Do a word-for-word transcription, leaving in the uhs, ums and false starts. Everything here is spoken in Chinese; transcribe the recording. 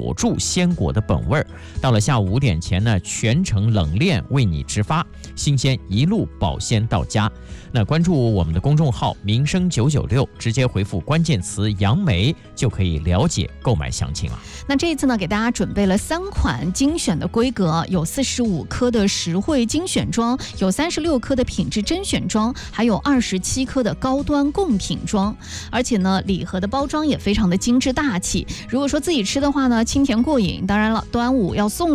锁住鲜果的本味儿。到了下午五点前呢，全程冷链为你直发，新鲜一路保鲜到家。那关注我们的公众号民生九九六，直接回复关键词杨梅就可以了解购买详情了。 那这一次呢，给大家准备了三款精选的规格，有四十五颗的实惠精选装，有三十六颗的品质甄选装，还有二十七颗的高端贡品装。而且呢，礼盒的包装也非常的精致大气。如果说自己吃的话呢，清甜过瘾。当然了，端午要送